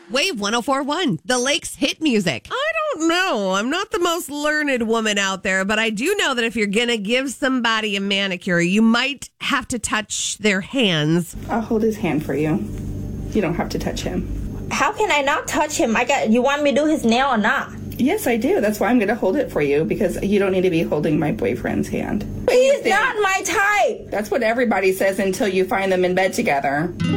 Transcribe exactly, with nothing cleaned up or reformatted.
Wave one oh four point one, the Lake's hit music. I don't know. I'm not the most learned woman out there, but I do know that if you're going to give somebody a manicure, you might have to touch their hands. I'll hold his hand for you. You don't have to touch him. How can I not touch him? I got. You want me to do his nail or not? Yes, I do. That's why I'm going to hold it for you, because you don't need to be holding my boyfriend's hand. He's not my type. That's what everybody says until you find them in bed together.